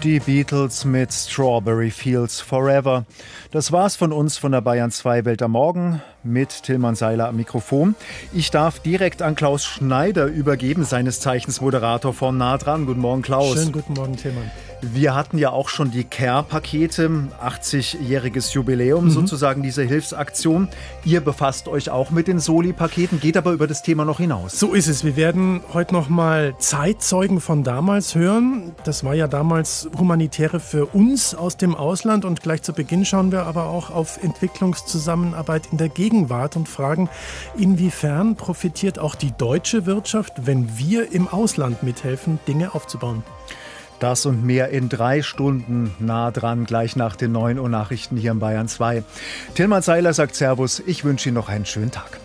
Die Beatles mit Strawberry Fields Forever. Das war's von uns von der Bayern 2 Welt am Morgen mit Tilman Seiler am Mikrofon. Ich darf direkt an Klaus Schneider übergeben, seines Zeichens Moderator von Nah dran. Guten Morgen, Klaus. Schönen guten Morgen, Tilman. Wir hatten ja auch schon die Care-Pakete, 80-jähriges Jubiläum sozusagen dieser Hilfsaktion. Ihr befasst euch auch mit den Soli-Paketen, geht aber über das Thema noch hinaus. So ist es. Wir werden heute noch mal Zeitzeugen von damals hören. Das war ja damals Humanitäre für uns aus dem Ausland. Und gleich zu Beginn schauen wir aber auch auf Entwicklungszusammenarbeit in der Gegenwart und fragen, inwiefern profitiert auch die deutsche Wirtschaft, wenn wir im Ausland mithelfen, Dinge aufzubauen. Das und mehr in 3 Stunden nah dran, gleich nach den 9 Uhr Nachrichten hier in Bayern 2. Tilman Seiler sagt Servus, ich wünsche Ihnen noch einen schönen Tag.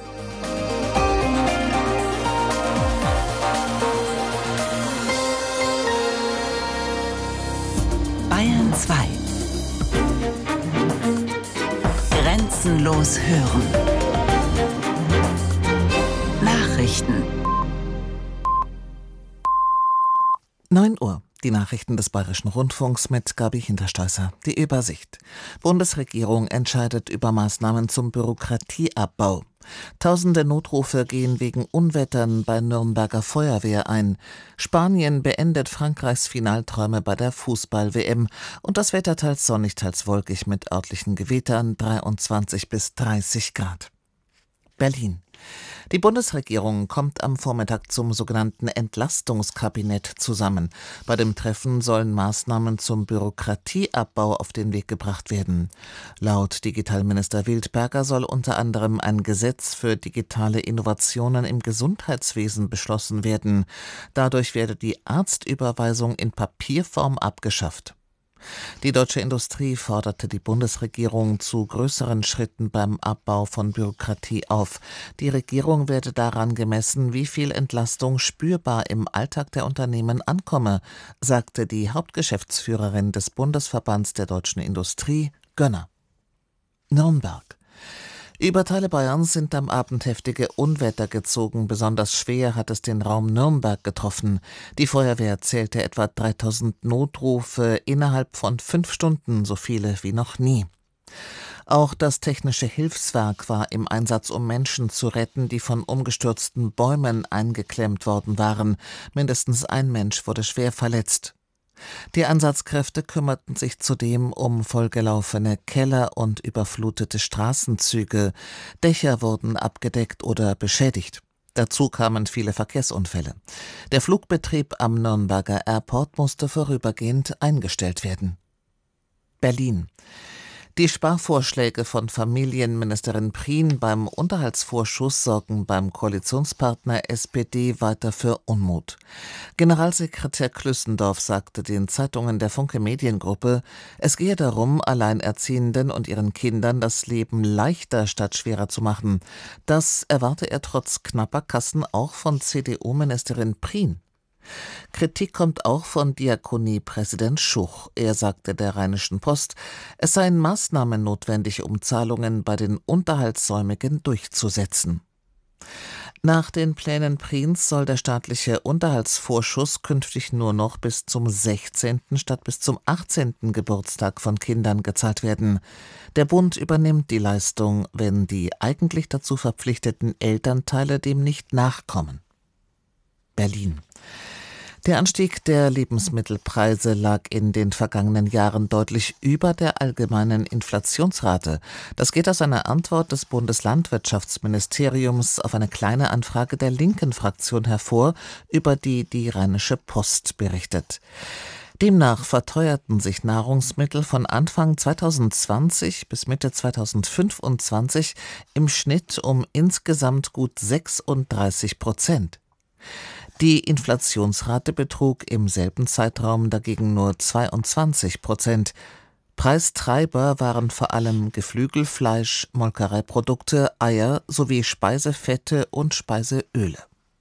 Bayern 2. Grenzenlos hören. Nachrichten. 9 Uhr. Die Nachrichten des Bayerischen Rundfunks mit Gabi Hinterstoisser. Die Übersicht. Bundesregierung entscheidet über Maßnahmen zum Bürokratieabbau. Tausende Notrufe gehen wegen Unwettern bei Nürnberger Feuerwehr ein. Spanien beendet Frankreichs Finalträume bei der Fußball-WM. Und das Wetter teils sonnig, teils wolkig mit örtlichen Gewittern, 23 bis 30 Grad. Berlin. Die Bundesregierung kommt am Vormittag zum sogenannten Entlastungskabinett zusammen. Bei dem Treffen sollen Maßnahmen zum Bürokratieabbau auf den Weg gebracht werden. Laut Digitalminister Wildberger soll unter anderem ein Gesetz für digitale Innovationen im Gesundheitswesen beschlossen werden. Dadurch werde die Arztüberweisung in Papierform abgeschafft. Die deutsche Industrie forderte die Bundesregierung zu größeren Schritten beim Abbau von Bürokratie auf. Die Regierung werde daran gemessen, wie viel Entlastung spürbar im Alltag der Unternehmen ankomme, sagte die Hauptgeschäftsführerin des Bundesverbands der deutschen Industrie, Gönner. Nürnberg. Über Teile Bayerns sind am Abend heftige Unwetter gezogen. Besonders schwer hat es den Raum Nürnberg getroffen. Die Feuerwehr zählte etwa 3000 Notrufe innerhalb von 5 Stunden, so viele wie noch nie. Auch das Technische Hilfswerk war im Einsatz, um Menschen zu retten, die von umgestürzten Bäumen eingeklemmt worden waren. Mindestens ein Mensch wurde schwer verletzt. Die Einsatzkräfte kümmerten sich zudem um vollgelaufene Keller und überflutete Straßenzüge. Dächer wurden abgedeckt oder beschädigt. Dazu kamen viele Verkehrsunfälle. Der Flugbetrieb am Nürnberger Airport musste vorübergehend eingestellt werden. Berlin. Die Sparvorschläge von Familienministerin Prien beim Unterhaltsvorschuss sorgen beim Koalitionspartner SPD weiter für Unmut. Generalsekretär Klüssendorf sagte den Zeitungen der Funke Mediengruppe, es gehe darum, Alleinerziehenden und ihren Kindern das Leben leichter statt schwerer zu machen. Das erwarte er trotz knapper Kassen auch von CDU-Ministerin Prien. Kritik kommt auch von Diakoniepräsident Schuch. Er sagte der Rheinischen Post, es seien Maßnahmen notwendig, um Zahlungen bei den Unterhaltssäumigen durchzusetzen. Nach den Plänen Priens soll der staatliche Unterhaltsvorschuss künftig nur noch bis zum 16. statt bis zum 18. Geburtstag von Kindern gezahlt werden. Der Bund übernimmt die Leistung, wenn die eigentlich dazu verpflichteten Elternteile dem nicht nachkommen. Berlin. Der Anstieg der Lebensmittelpreise lag in den vergangenen Jahren deutlich über der allgemeinen Inflationsrate. Das geht aus einer Antwort des Bundeslandwirtschaftsministeriums auf eine kleine Anfrage der linken Fraktion hervor, über die die Rheinische Post berichtet. Demnach verteuerten sich Nahrungsmittel von Anfang 2020 bis Mitte 2025 im Schnitt um insgesamt gut 36%. Die Inflationsrate betrug im selben Zeitraum dagegen nur 22%. Preistreiber waren vor allem Geflügelfleisch, Molkereiprodukte, Eier sowie Speisefette und Speiseöle.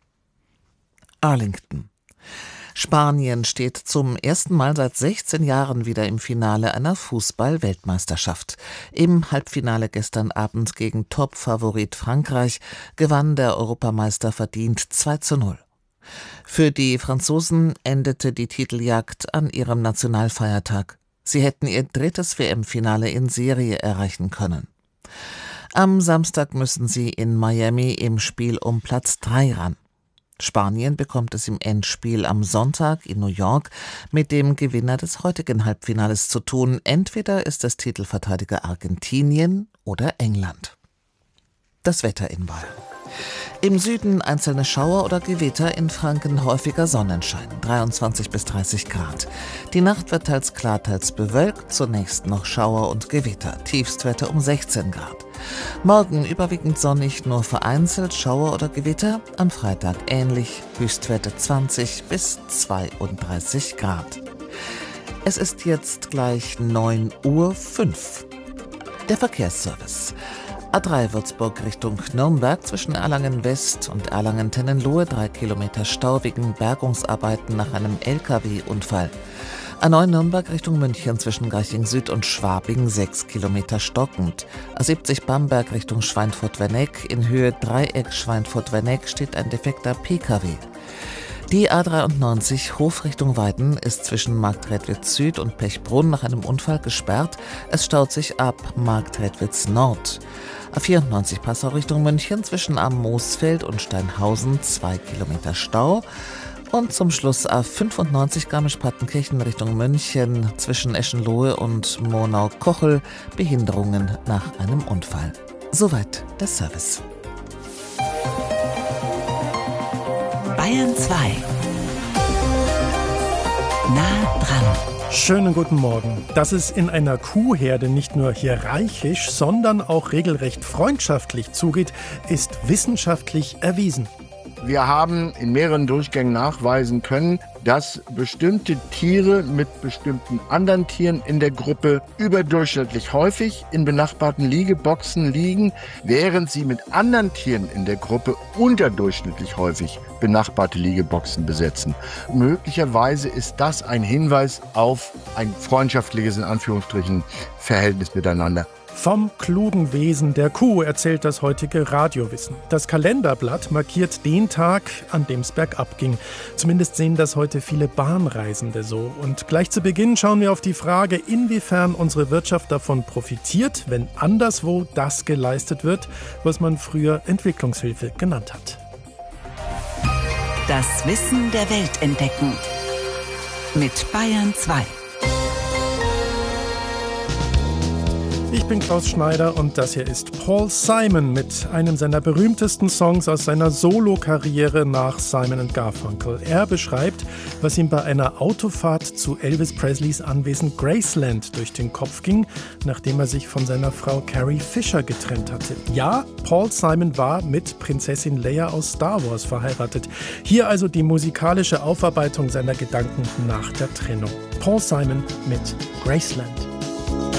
Arlington. Spanien steht zum ersten Mal seit 16 Jahren wieder im Finale einer Fußball-Weltmeisterschaft. Im Halbfinale gestern Abend gegen Top-Favorit Frankreich gewann der Europameister verdient 2:0. Für die Franzosen endete die Titeljagd an ihrem Nationalfeiertag. Sie hätten ihr 3. WM-Finale in Serie erreichen können. Am Samstag müssen sie in Miami im Spiel um Platz 3 ran. Spanien bekommt es im Endspiel am Sonntag in New York mit dem Gewinner des heutigen Halbfinales zu tun. Entweder ist es Titelverteidiger Argentinien oder England. Das Wetter in Bayern. Im Süden einzelne Schauer oder Gewitter, in Franken häufiger Sonnenschein, 23 bis 30 Grad. Die Nacht wird teils klar, teils bewölkt, zunächst noch Schauer und Gewitter, Tiefstwerte um 16 Grad. Morgen überwiegend sonnig, nur vereinzelt Schauer oder Gewitter, am Freitag ähnlich, Höchstwerte 20 bis 32 Grad. Es ist jetzt gleich 9:05 Uhr. Der Verkehrsservice. A3 Würzburg Richtung Nürnberg zwischen Erlangen West und Erlangen-Tennenlohe 3 Kilometer Stau wegen Bergungsarbeiten nach einem LKW-Unfall. A9 Nürnberg Richtung München zwischen Garching Süd und Schwabing 6 Kilometer stockend. A70 Bamberg Richtung Schweinfurt-Werneck in Höhe Dreieck Schweinfurt-Werneck steht ein defekter PKW. Die A93 Hof Richtung Weiden ist zwischen Marktredwitz Süd und Pechbrunn nach einem Unfall gesperrt. Es staut sich ab Marktredwitz Nord. A94 Passau Richtung München zwischen Am Moosfeld und Steinhausen 2 Kilometer Stau. Und zum Schluss A95 Garmisch-Partenkirchen Richtung München zwischen Eschenlohe und Monau-Kochel Behinderungen nach einem Unfall. Soweit der Service. Bayern 2. Nah dran. Schönen guten Morgen. Dass es in einer Kuhherde nicht nur hierarchisch, sondern auch regelrecht freundschaftlich zugeht, ist wissenschaftlich erwiesen. Wir haben in mehreren Durchgängen nachweisen können, dass bestimmte Tiere mit bestimmten anderen Tieren in der Gruppe überdurchschnittlich häufig in benachbarten Liegeboxen liegen, während sie mit anderen Tieren in der Gruppe unterdurchschnittlich häufig benachbarte Liegeboxen besetzen. Möglicherweise ist das ein Hinweis auf ein freundschaftliches, in Anführungsstrichen, Verhältnis miteinander. Vom klugen Wesen der Kuh erzählt das heutige Radiowissen. Das Kalenderblatt markiert den Tag, an dem es bergab ging. Zumindest sehen das heute viele Bahnreisende so. Und gleich zu Beginn schauen wir auf die Frage, inwiefern unsere Wirtschaft davon profitiert, wenn anderswo das geleistet wird, was man früher Entwicklungshilfe genannt hat. Das Wissen der Welt entdecken. Mit Bayern 2. Ich bin Klaus Schneider und das hier ist Paul Simon mit einem seiner berühmtesten Songs aus seiner Solo-Karriere nach Simon & Garfunkel. Er beschreibt, was ihm bei einer Autofahrt zu Elvis Presleys Anwesen Graceland durch den Kopf ging, nachdem er sich von seiner Frau Carrie Fisher getrennt hatte. Ja, Paul Simon war mit Prinzessin Leia aus Star Wars verheiratet. Hier also die musikalische Aufarbeitung seiner Gedanken nach der Trennung. Paul Simon mit Graceland.